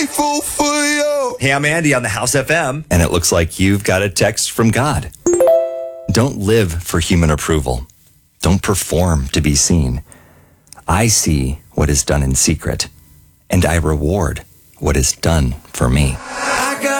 grateful for you. Hey, I'm Andy on the House FM. And it looks like you've got a text from God. Don't live for human approval. Don't perform to be seen. I see what is done in secret, and I reward what is done for me.